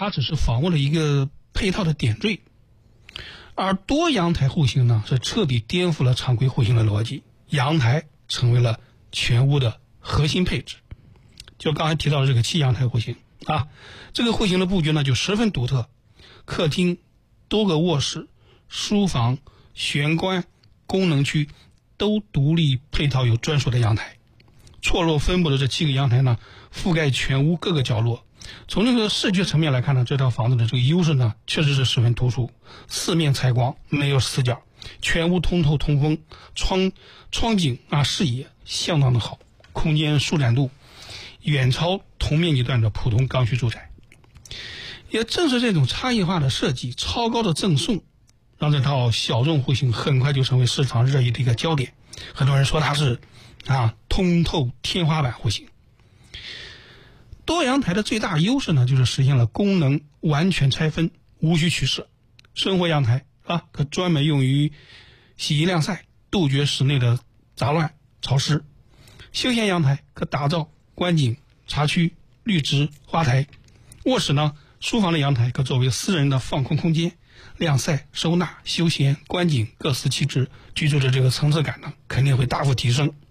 它只是房屋的一个配套的点缀，而多阳台户型呢，是彻底颠覆了常规户型的逻辑，阳台成为了全屋的核心配置。就刚才提到的这个7阳台户型啊，这个户型的布局呢就十分独特，客厅、多个卧室、书房、玄关、功能区都独立配套有专属的阳台，错落分布的这7个阳台呢，覆盖全屋各个角落。从这个视觉层面来看呢，这套房子的这个优势呢，确实是十分突出。四面采光，没有死角，全屋通透通风，窗景啊视野相当的好，空间舒展度远超同面积段的普通刚需住宅。也正是这种差异化的设计、超高的赠送，让这套小众户型很快就成为市场热议的一个焦点。很多人说它是通透天花板户型。多阳台的最大优势呢，就是实现了功能完全拆分，无需取舍。生活阳台可专门用于洗衣晾晒，杜绝室内的杂乱潮湿。休闲阳台可打造观景、茶区、绿植、花台。卧室呢，书房的阳台可作为私人的放空空间，晾晒、收纳、休闲、观景各司其职，居住的这个层次感呢，肯定会大幅提升。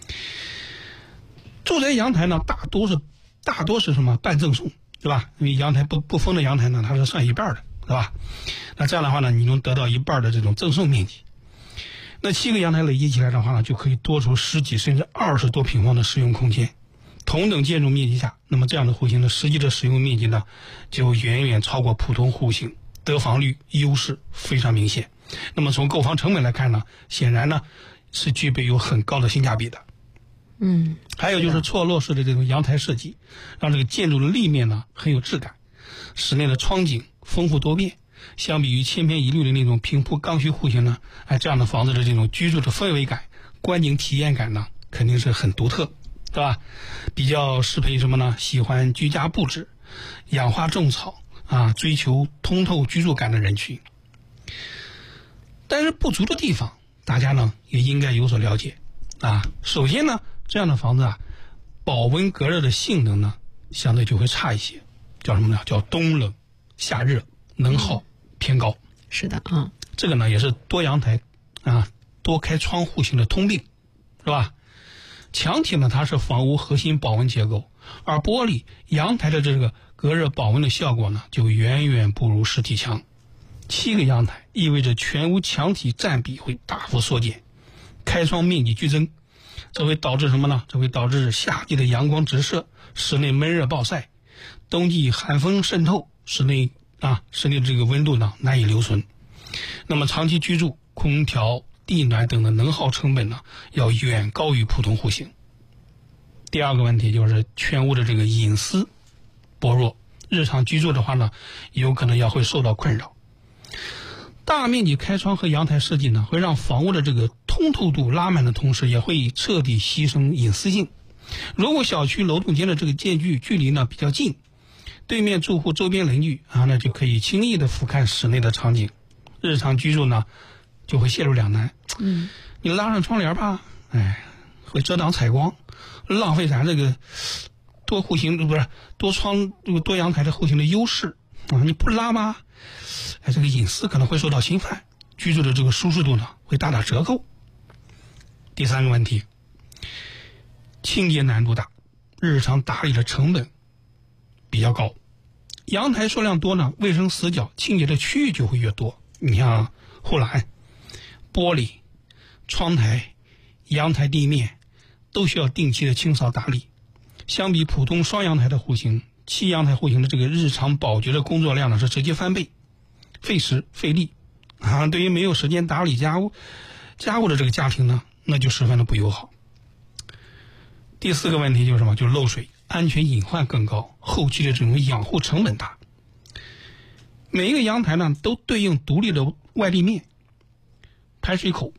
住宅阳台呢，大多是什么半赠送，对吧？因为阳台不封的阳台呢，它是算一半的，对吧？那这样的话呢，你能得到一半的这种赠送面积。那7个阳台累积起来的话呢，就可以多出10几甚至20多平方的使用空间。同等建筑面积下，那么这样的户型的实际的使用面积呢，就远远超过普通户型，得房率优势非常明显。那么从购房成本来看呢，显然呢是具备有很高的性价比的。还有就是错落式的这种阳台设计，让这个建筑的立面呢很有质感，室内的窗景丰富多变。相比于千篇一律的那种平铺刚需户型呢，这样的房子的这种居住的氛围感、观景体验感呢，肯定是很独特，对吧？比较适配什么呢？喜欢居家布置、养花种草追求通透居住感的人群。但是不足的地方，大家呢也应该有所了解首先呢，这样的房子保温隔热的性能呢，相对就会差一些，叫什么呢？叫冬冷夏热，能耗偏高。 是的这个呢也是多阳台多开窗户型的通病，是吧？墙体呢，它是房屋核心保温结构，而玻璃阳台的这个隔热保温的效果呢，就远远不如实体墙。7个阳台意味着全屋墙体占比会大幅缩减，开窗面积剧增，这会导致什么呢？这会导致夏季的阳光直射，室内闷热暴晒；冬季寒风渗透，室内的这个温度呢难以留存。那么长期居住，空调、地暖等的能耗成本呢，要远高于普通户型。第二个问题就是全屋的这个隐私薄弱，日常居住的话呢，有可能会受到困扰。大面积开窗和阳台设计呢，会让房屋的这个通透度拉满的同时，也会彻底牺牲隐私性。如果小区楼栋间的这个间距离呢比较近，对面住户、周边邻居那就可以轻易的俯瞰室内的场景，日常居住呢就会陷入两难。你拉上窗帘吧，会遮挡采光，浪费咱这个多户型多窗多阳台的户型的优势你不拉吗？这个隐私可能会受到侵犯，居住的这个舒适度呢会大打折扣。第三个问题，清洁难度大，日常打理的成本比较高。阳台数量多呢，卫生死角、清洁的区域就会越多。你像护栏、玻璃、窗台、阳台地面都需要定期的清扫打理。相比普通双阳台的户型，7阳台户型的这个日常保洁的工作量呢是直接翻倍，费时费力对于没有时间打理家务的这个家庭呢，那就十分的不友好。第四个问题就是什么？就是漏水，安全隐患更高，后期的这种养护成本大。每一个阳台呢都对应独立的外立面、排水口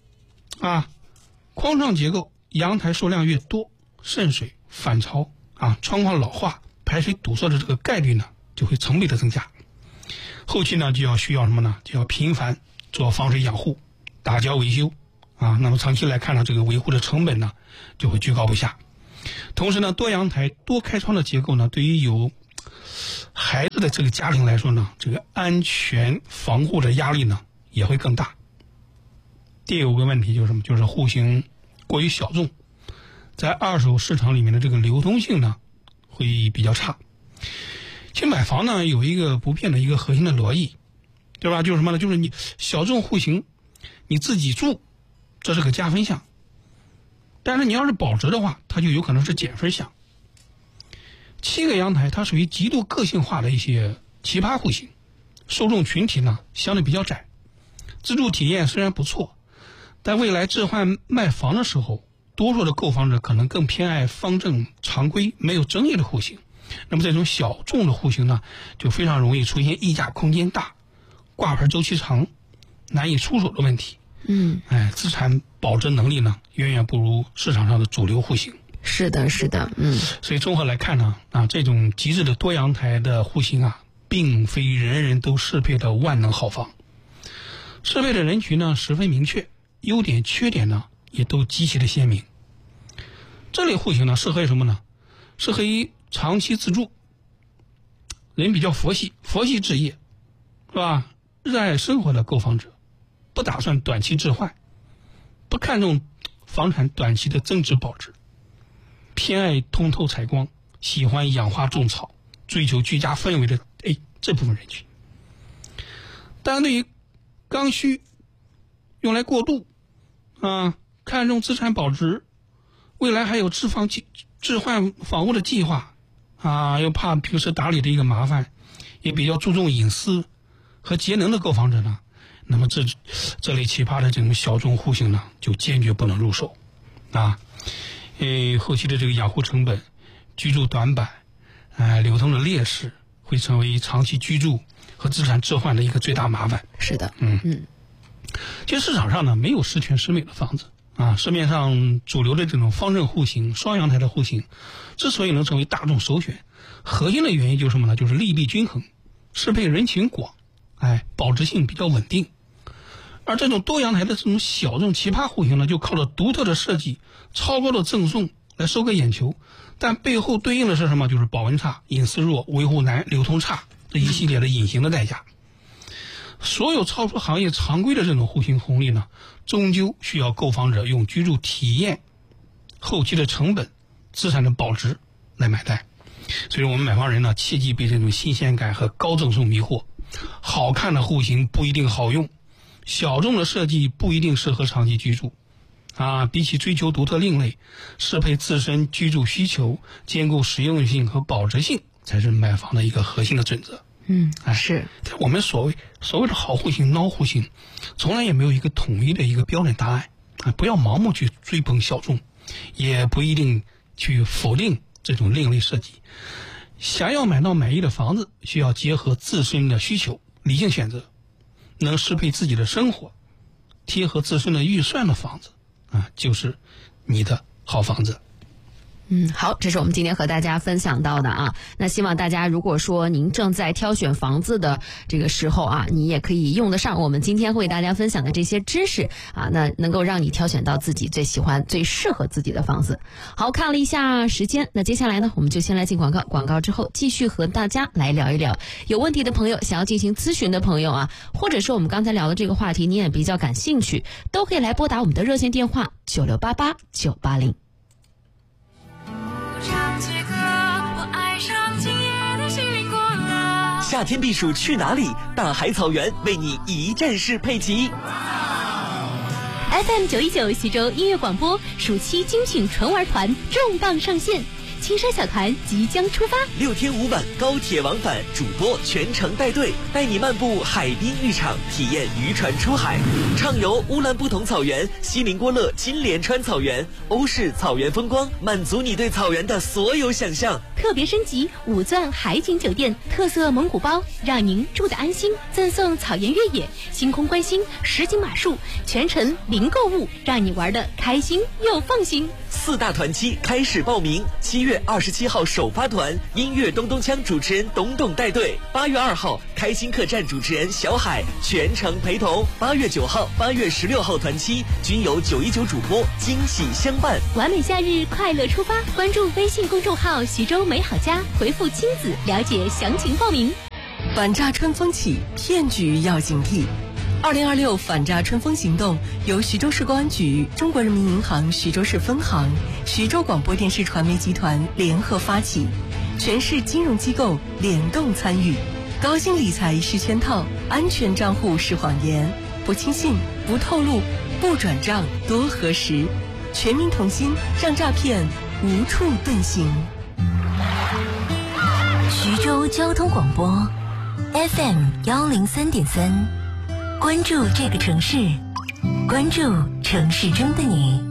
框状结构，阳台数量越多，渗水、反潮窗框老化、排水堵塞的这个概率呢就会成倍的增加。后期呢就需要什么呢？就要频繁做防水养护、打胶维修那么长期来看呢，这个维护的成本呢就会居高不下。同时呢，多阳台多开窗的结构呢，对于有孩子的这个家庭来说呢，这个安全防护的压力呢也会更大。第五个问题就是什么？就是户型过于小众，在二手市场里面的这个流通性呢会比较差。其实买房呢有一个不变的一个核心的逻辑，对吧？就是什么呢？就是你小众户型你自己住，这是个加分项，但是你要是保值的话，它就有可能是减分项。7个阳台它属于极度个性化的一些奇葩户型，受众群体呢相对比较窄，自住体验虽然不错，但未来置换卖房的时候，多数的购房者可能更偏爱方正常规没有争议的户型。那么这种小众的户型呢，就非常容易出现溢价空间大、挂牌周期长、难以出手的问题。资产保值能力呢远远不如市场上的主流户型。 是的，是的， 所以综合来看呢，这种极致的多阳台的户型啊，并非人人都适配的万能好房。适配的人群呢十分明确，优点缺点呢也都极其的鲜明。这类户型呢适合于什么呢？适合于长期自住，人比较佛系置业，是吧？热爱生活的购房者，不打算短期置换，不看重房产短期的增值保值，偏爱通透采光，喜欢养花种草，追求居家氛围的这部分人群。当然对于刚需用来过渡看重资产保值，未来还有置换房屋的计划又怕平时打理的一个麻烦，也比较注重隐私和节能的购房者呢，那么这类奇葩的这种小众户型呢，就坚决不能入手后期的这个养护成本、居住短板、流通的劣势，会成为长期居住和资产置换的一个最大麻烦。 是的， 其实市场上呢没有十全十美的房子市面上主流的这种方正户型、双阳台的户型，之所以能成为大众首选，核心的原因就是什么呢？就是利弊均衡，适配人群广，保值性比较稳定。而这种多阳台的这种小众奇葩户型呢，就靠着独特的设计、超高的赠送来收割眼球，但背后对应的是什么？就是保温差、隐私弱、维护难、流通差这一系列的隐形的代价。所有超出行业常规的这种户型红利呢，终究需要购房者用居住体验、后期的成本、资产的保值来买单。所以我们买房人呢，切忌被这种新鲜感和高赠送迷惑。好看的户型不一定好用，小众的设计不一定适合长期居住比起追求独特另类，适配自身居住需求，兼顾实用性和保值性，才是买房的一个核心的准则。 是。 我们所谓的好户型、孬户型，从来也没有一个统一的一个标准答案不要盲目去追捧小众，也不一定去否定这种另类设计。想要买到满意的房子，需要结合自身的需求，理性选择，能适配自己的生活，贴合自身的预算的房子就是你的好房子。 好，这是我们今天和大家分享到的那希望大家如果说您正在挑选房子的这个时候你也可以用得上我们今天为大家分享的这些知识那能够让你挑选到自己最喜欢、最适合自己的房子。好，看了一下时间，那接下来呢，我们就先来进广告，广告之后继续和大家来聊一聊。有问题的朋友，想要进行咨询的朋友或者是我们刚才聊的这个话题你也比较感兴趣，都可以来拨打我们的热线电话9688-980。 夏天避暑去哪里？大海草原为你一站式配齐。 FM 919徐州音乐广播暑期精品纯玩团重磅上线，青山小团即将出发 ，6天5晚高铁往返，主播全程带队，带你漫步海滨浴场，体验渔船出海，畅游乌兰布统草原、锡林郭勒金莲川草原、欧式草原风光，满足你对草原的所有想象。 特别升级5钻海景酒店，特色蒙古包，让您住得安心，赠送草原越野、星空观星、实景马术，全程零购物，让你玩得开心又放心。 4大团期开始报名，7月月27号首发团，音乐咚咚锵主持人董董带队。8月2号，开心客栈主持人小海全程陪同。8月9号、8月16号团期均有919主播惊喜相伴。 完美夏日，快乐出发！关注微信公众号徐州美好家，回复亲子了解详情报名。 反诈春风起，骗局要警惕。2026反诈春风行动由徐州市公安局、中国人民银行徐州市分行、徐州广播电视传媒集团联合发起，全市金融机构联动参与。高薪理财是圈套，安全账户是谎言，不轻信，不透露，不转账，多核实。全民同心，让诈骗无处遁形。 徐州交通广播 FM103.3，关注这个城市，关注城市中的你。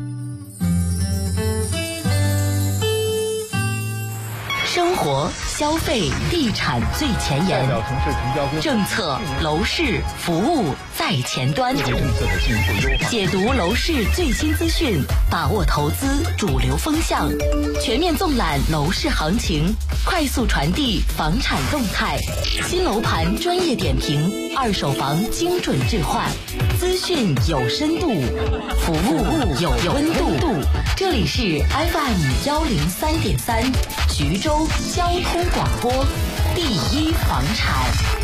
生活、消费、地产最前沿，政策、楼市、服务在前端，解读楼市最新资讯，把握投资主流风向，全面纵览楼市行情，快速传递房产动态，新楼盘专业点评，二手房精准置换，资讯有深度，服务有温度。这里是 FM103.3，徐州交通广播，第一房产。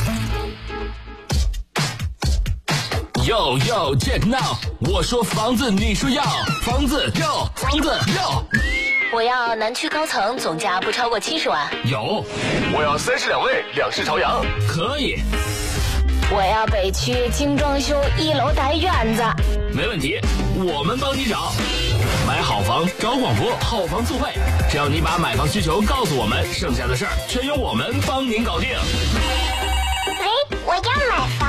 Yo yo check now， 我说房子你说要，房子要，房子要。 我要南区高层，总价不超过70万。 有。 我要32位，两室朝阳。 可以。 我要北区精装修，1楼带院子。 没问题，我们帮你找。买好房找广播，好房促配，只要你把买房需求告诉我们，剩下的事儿全由我们帮您搞定。 喂，我要买房。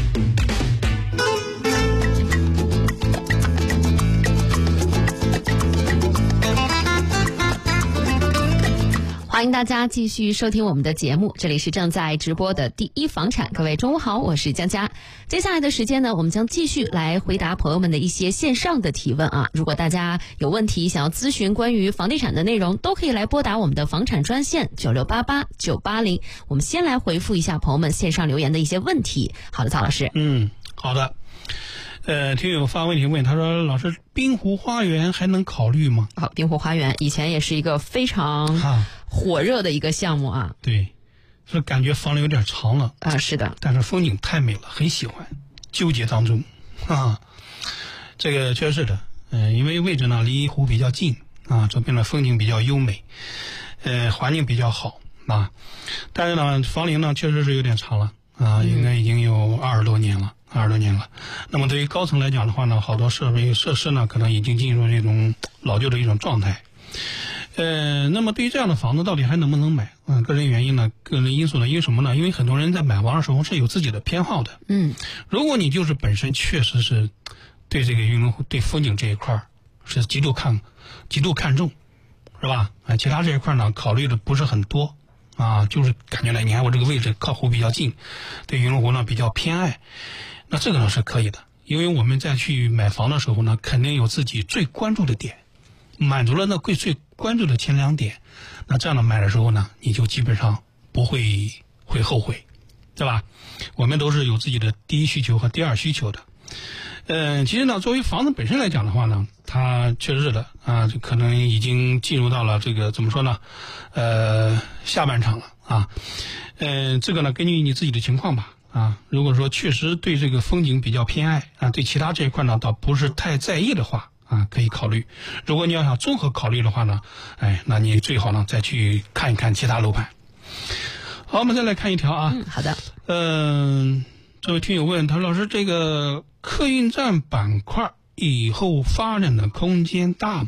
欢迎大家继续收听我们的节目，这里是正在直播的第一房产。各位中午好，我是佳佳。接下来的时间呢，我们将继续来回答朋友们的一些线上的提问啊。如果大家有问题想要咨询关于房地产的内容，都可以来拨打我们的房产专线9688-980。我们先来回复一下朋友们线上留言的一些问题。好的，曹老师。 好的。听友发问题问，他说：“老师，滨湖花园还能考虑吗？” 好，滨湖花园以前也是一个非常火热的一个项目啊。 对，是感觉房龄有点长了啊，是的， 但是风景太美了，很喜欢，纠结当中啊。这个确实是的，因为位置呢离湖比较近啊，这边的风景比较优美，环境比较好啊。但是呢，房龄呢确实是有点长了啊，应该已经有20多年了。那么对于高层来讲的话呢，好多设施呢可能已经进入这种老旧的一种状态。那么对于这样的房子到底还能不能买？个人原因呢，个人因素呢，因为什么呢？因为很多人在买房的时候是有自己的偏好的。如果你就是本身确实是对这个云龙湖对风景这一块是极度看重，是吧？其他这一块呢考虑的不是很多。就是感觉呢，你看我这个位置靠湖比较近，对云龙湖呢比较偏爱，那这个呢是可以的，因为我们在去买房的时候呢，肯定有自己最关注的点，满足了那最关注的前2点，那这样的买的时候呢，你就基本上不会后悔，对吧？我们都是有自己的第一需求和第二需求的。其实呢，作为房子本身来讲的话呢，它确实是的就可能已经进入到了这个怎么说呢，下半场了啊。这个呢，根据你自己的情况吧如果说确实对这个风景比较偏爱对其他这一块呢倒不是太在意的话可以考虑。如果你要想综合考虑的话呢，那你最好呢再去看一看其他楼盘。好，我们再来看一条好的。 这位听友问，他说：“老师，这个客运站板块以后发展的空间大吗？”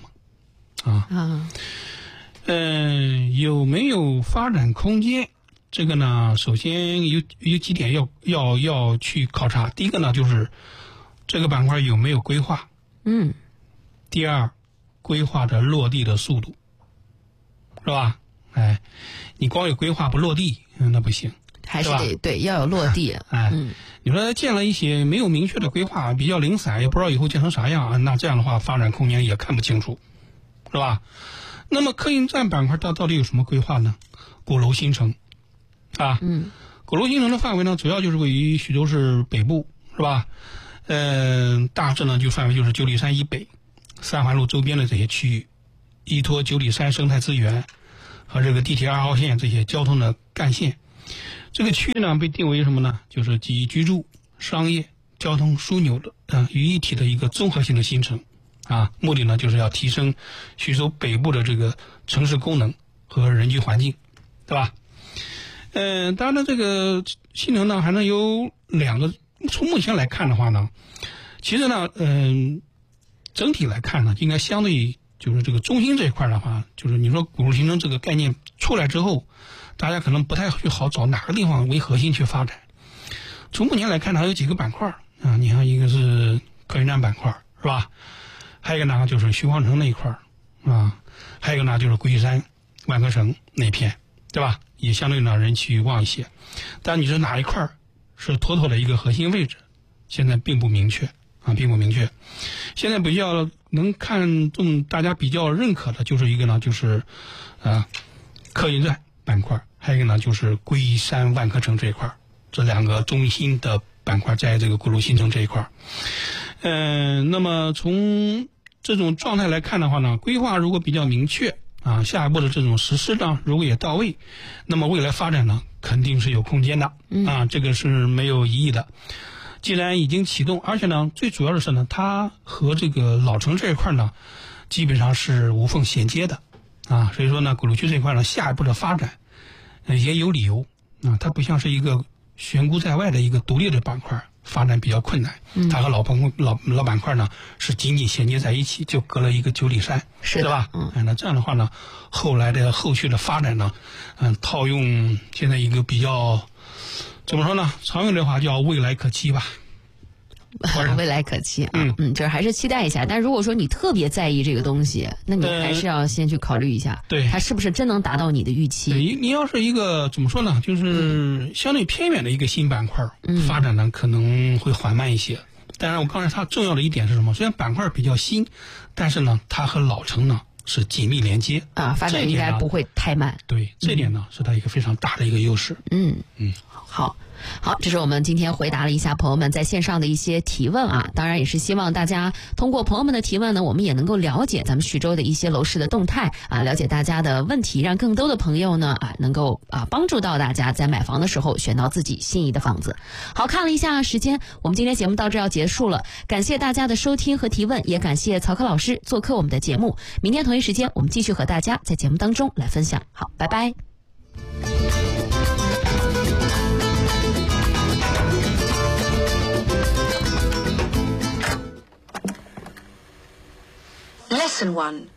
有没有发展空间？这个呢，首先有几点要去考察。第一个呢，就是这个板块有没有规划。第二，规划的落地的速度，是吧？你光有规划不落地，那不行。 还是得对要有落地。 你说建了一些没有明确的规划，比较零散，也不知道以后建成啥样那这样的话发展空间也看不清楚，是吧？ 那么客运站板块它到底有什么规划呢？鼓楼新城，啊，鼓楼新城的范围呢，主要就是位于徐州市北部，是吧？大致呢就范围就是九里山以北、三环路周边的这些区域，依托九里山生态资源和这个地铁2号线这些交通的干线。这个区域呢被定为什么呢？就是集居住、商业、交通枢纽的于一体的一个综合性的新城，啊，目的呢就是要提升徐州北部的这个城市功能和人居环境，对吧？当然呢，这个新城呢还能有2个。从目前来看的话呢，其实呢，整体来看呢，应该相对于就是这个中心这一块的话，就是你说鼓楼新城这个概念出来之后，大家可能不太好找哪个地方为核心去发展。从目前来看呢，还有几个板块啊，你看一个是客运站板块，是吧？还有一个呢就是徐皇城那一块啊，还有一个呢就是龟山、万科城那片，对吧？也相对呢人气旺一些。但你说哪一块是妥妥的一个核心位置，现在并不明确啊，并不明确。现在比较能看中大家比较认可的就是一个呢，就是客运站板块，还有一个呢就是龟山万科城这一块，这2个中心的板块在这个鼓楼新城这一块。那么从这种状态来看的话呢，规划如果比较明确啊，下一步的这种实施呢如果也到位，那么未来发展呢肯定是有空间的啊，这个是没有疑义的。既然已经启动，而且呢最主要的是呢，它和这个老城这一块呢基本上是无缝衔接的啊，所以说呢鼓楼区这一块呢下一步的发展也有理由啊，它不像是一个悬孤在外的一个独立的板块，发展比较困难。它和老板块呢是紧紧衔接在一起，就隔了一个九里山，对吧？那这样的话呢，后续的发展呢，套用现在一个比较怎么说呢？常用的话叫未来可期吧。 未来可期啊，就是还是期待一下。但如果说你特别在意这个东西，那你还是要先去考虑一下， 对， 它是不是真能达到你的预期？ 你要是一个怎么说呢，就是相对偏远的一个新板块，发展呢可能会缓慢一些。当然，我刚才它重要的一点是什么？虽然板块比较新，但是呢，它和老城呢是紧密连接啊，发展应该不会太慢。 对，这点呢是它一个非常大的一个优势。 好，这是我们今天回答了一下朋友们在线上的一些提问啊，当然也是希望大家通过朋友们的提问呢，我们也能够了解咱们徐州的一些楼市的动态啊，了解大家的问题，让更多的朋友呢能够帮助到大家在买房的时候选到自己心仪的房子。好，看了一下时间，我们今天节目到这要结束了，感谢大家的收听和提问，也感谢曹科老师做客我们的节目。明天同一时间我们继续和大家在节目当中来分享。好，拜拜。 Lesson 1.